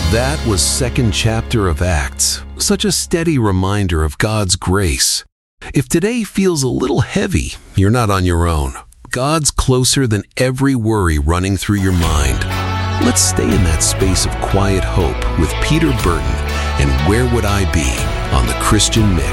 That was second chapter of Acts, such a steady reminder of God's grace. If today feels a little heavy, you're not on your own. God's closer than every worry running through your mind. Let's stay in that space of quiet hope with Peter Burton and Where Would I Be on The Christian Mix.